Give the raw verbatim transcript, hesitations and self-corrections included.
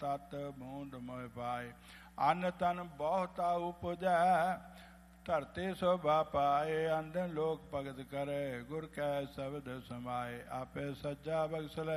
ਤਤ ਬੂੰਦ ਮੋਹ ਪਾਏ। ਅੰਨ ਤਨ ਬਹੁਤਾ ਉਪਜੈ ਧਰਤੀ ਸ਼ੋਭਾ ਪਾਏ। ਅੰਧਨ ਲੋਕ ਭਗਤ करे गुर कै शब्द समाए। आपे सज्जा बख्श ले